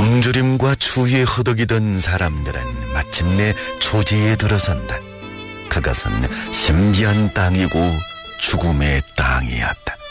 굶주림과 추위에 허덕이던 사람들은 마침내 초지에 들어선다. 그것은 신비한 땅이고 죽음의 땅이었다.